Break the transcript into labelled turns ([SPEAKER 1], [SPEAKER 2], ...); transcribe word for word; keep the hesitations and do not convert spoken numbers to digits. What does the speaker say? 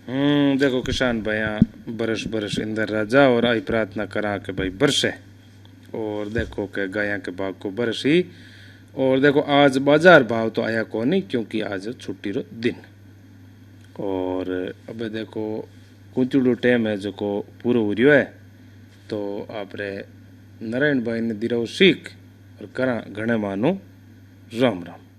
[SPEAKER 1] हम्म देखो किसान भैया बरस बरस इंदर राजा और आई प्रार्थना करा के भाई बरसे। और देखो के गाया के भाग को बरसी। और देखो आज बाजार भाव तो आया को नहीं क्योंकि आज छुट्टी रो दिन। और अब देखो कुंचुड़ो टाइम है जो को पूरो हो रियो है। तो आपरे नारायण भाई ने दिराओ सीख और करा घणे मानो राम राम।